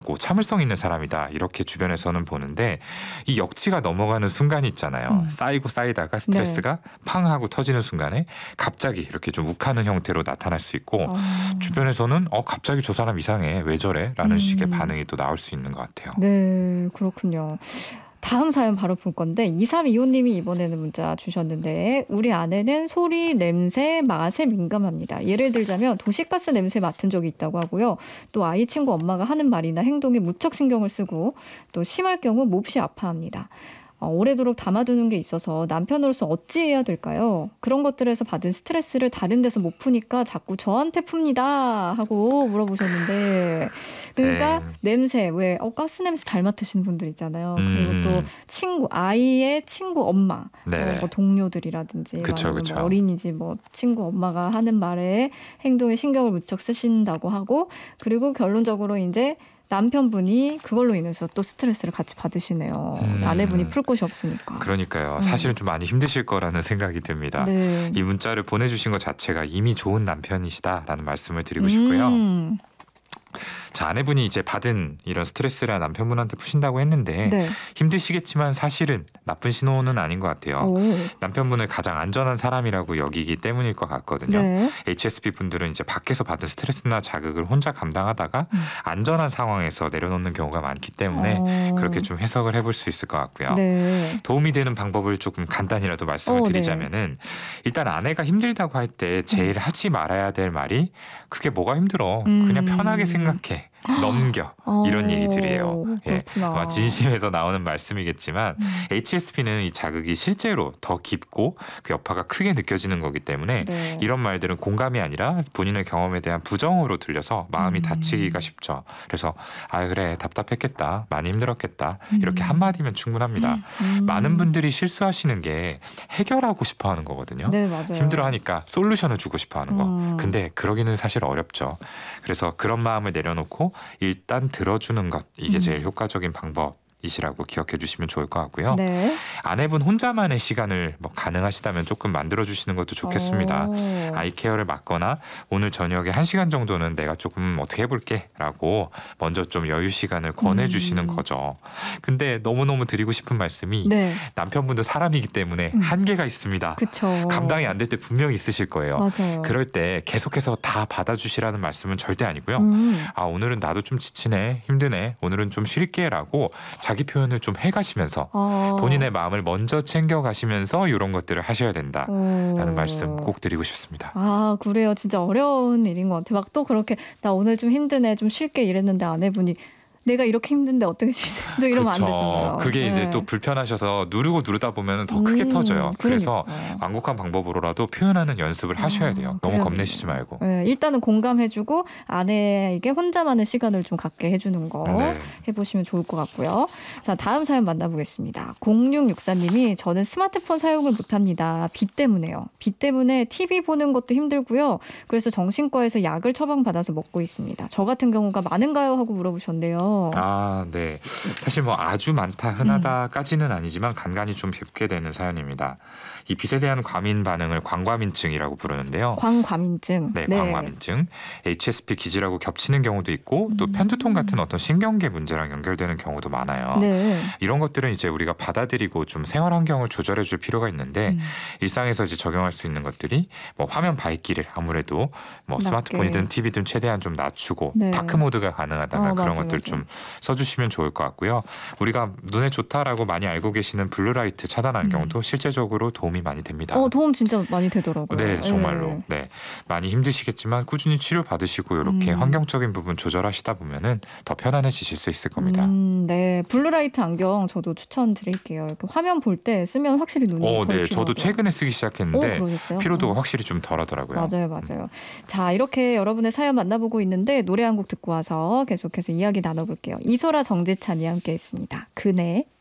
참을성 있는 사람이다 이렇게 주변에서는 보는데 이 역치가 넘어가는 순간이 있잖아요. 쌓이고 쌓이다가 스트레스가 팡 하고 터지는 순간에 갑자기 이렇게 좀 욱하는 형태로 나타날 수 있고 주변에서는 갑자기 저 사람 이상해 왜 저래? 라는 식의 반응이 또 나올 수 있는 것 같아요. 네, 그렇군요. 다음 사연 바로 볼 건데 2325님이 이번에는 문자 주셨는데 우리 아내는 소리, 냄새, 맛에 민감합니다. 예를 들자면 도시가스 냄새 맡은 적이 있다고 하고요. 또 아이 친구 엄마가 하는 말이나 행동에 무척 신경을 쓰고 또 심할 경우 몹시 아파합니다. 오래도록 담아두는 게 있어서 남편으로서 어찌해야 될까요? 그런 것들에서 받은 스트레스를 다른 데서 못 푸니까 자꾸 저한테 풉니다 하고 물어보셨는데 그러니까 냄새 왜 가스 냄새 잘 맡으시는 분들 있잖아요. 그리고 또 친구 아이의 친구 엄마 뭐 동료들이라든지 그쵸. 뭐 어린이집 뭐 친구 엄마가 하는 말에 행동에 신경을 무척 쓰신다고 하고 그리고 결론적으로 이제 남편분이 그걸로 인해서 또 스트레스를 같이 받으시네요. 아내분이 풀 곳이 없으니까. 그러니까요. 사실은 좀 많이 힘드실 거라는 생각이 듭니다. 네. 이 문자를 보내주신 것 자체가 이미 좋은 남편이시다라는 말씀을 드리고 싶고요. 자, 아내분이 이제 받은 이런 스트레스를 남편분한테 푸신다고 했는데 힘드시겠지만 사실은 나쁜 신호는 아닌 것 같아요. 남편분을 가장 안전한 사람이라고 여기기 때문일 것 같거든요. HSP 분들은 이제 밖에서 받은 스트레스나 자극을 혼자 감당하다가 안전한 상황에서 내려놓는 경우가 많기 때문에 그렇게 좀 해석을 해볼 수 있을 것 같고요. 도움이 되는 방법을 조금 간단히라도 말씀을 드리자면은 일단 아내가 힘들다고 할 때 제일 하지 말아야 될 말이 그게 뭐가 힘들어. 그냥 편하게 생각해. 넘겨 이런 얘기들이에요. 아마 진심에서 나오는 말씀이겠지만 HSP는 이 자극이 실제로 더 깊고 그 여파가 크게 느껴지는 거기 때문에 이런 말들은 공감이 아니라 본인의 경험에 대한 부정으로 들려서 마음이 다치기가 쉽죠. 그래서 그래 답답했겠다 많이 힘들었겠다 이렇게 한마디면 충분합니다. 많은 분들이 실수하시는 게 해결하고 싶어하는 거거든요. 맞아요. 힘들어하니까 솔루션을 주고 싶어하는 거. 근데 그러기는 사실 어렵죠. 그래서 그런 마음을 내려놓고 일단 들어주는 것 이게 제일 효과적인 방법이시라고 기억해 주시면 좋을 것 같고요. 아내분 혼자만의 시간을 뭐 가능하시다면 조금 만들어주시는 것도 좋겠습니다. 아이 케어를 맡거나 오늘 저녁에 1시간 정도는 내가 조금 어떻게 해볼게 라고 먼저 좀 여유 시간을 권해주시는 거죠. 근데 너무너무 드리고 싶은 말씀이 남편분도 사람이기 때문에 한계가 있습니다. 그쵸. 감당이 안 될 때 분명히 있으실 거예요. 맞아요. 그럴 때 계속해서 다 받아주시라는 말씀은 절대 아니고요. 오늘은 나도 좀 지치네 힘드네 오늘은 좀 쉴게 라고 자기 표현을 좀 해가시면서 본인의 마음을 먼저 챙겨가시면서 이런 것들을 하셔야 된다라는 말씀 꼭 드리고 싶습니다. 그래요. 진짜 어려운 일인 것 같아요. 막 또 그렇게 나 오늘 좀 힘드네 좀 쉴게 이랬는데 아내분이 내가 이렇게 힘든데 어떻게 쉴 수 있어? 이러면 안 되잖아요. 그게 이제 또 불편하셔서 누르다 보면 더 크게 터져요. 그래서 완곡한 방법으로라도 표현하는 연습을 하셔야 돼요. 너무 겁내시지 말고. 일단은 공감해주고 아내에게 혼자만의 시간을 좀 갖게 해주는 거 해보시면 좋을 것 같고요. 자, 다음 사연 만나보겠습니다. 0664님이 저는 스마트폰 사용을 못합니다. 비 때문에요. 비 때문에 TV 보는 것도 힘들고요. 그래서 정신과에서 약을 처방받아서 먹고 있습니다. 저 같은 경우가 많은가요? 하고 물어보셨는데요. 네. 사실 뭐 아주 많다 흔하다까지는 아니지만 간간히 좀 뵙게 되는 사연입니다. 이 빛에 대한 과민 반응을 광과민증이라고 부르는데요. 광과민증. 네, 광과민증. HSP 기질하고 겹치는 경우도 있고 또 편두통 같은 어떤 신경계 문제랑 연결되는 경우도 많아요. 이런 것들은 이제 우리가 받아들이고 좀 생활 환경을 조절해 줄 필요가 있는데 일상에서 이제 적용할 수 있는 것들이 뭐 화면 밝기를 아무래도 뭐 스마트폰이든 TV든 최대한 좀 낮추고 다크 모드가 가능하다면 그런 것들 좀 써주시면 좋을 것 같고요. 우리가 눈에 좋다라고 많이 알고 계시는 블루라이트 차단 안경도 실제적으로 도움이 많이 됩니다. 도움 진짜 많이 되더라고요. 네, 정말로. 많이 힘드시겠지만 꾸준히 치료 받으시고 이렇게 환경적인 부분 조절하시다 보면은 더 편안해지실 수 있을 겁니다. 블루라이트 안경 저도 추천드릴게요. 이렇게 화면 볼 때 쓰면 확실히 눈이 덜 피로하고요. 저도 최근에 쓰기 시작했는데 피로도가 확실히 좀 덜하더라고요. 맞아요. 자, 이렇게 여러분의 사연 만나보고 있는데 노래 한 곡 듣고 와서 계속해서 이야기 나눠볼게요. 이소라 정재찬이 함께했습니다. 그네.